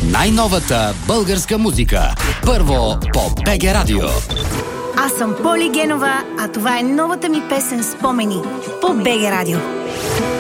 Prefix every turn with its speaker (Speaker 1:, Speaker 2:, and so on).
Speaker 1: Най-новата българска музика. Първо по БГ Радио.
Speaker 2: Аз съм Поли Генова, а това е новата ми песен "Спомени" по БГ Радио.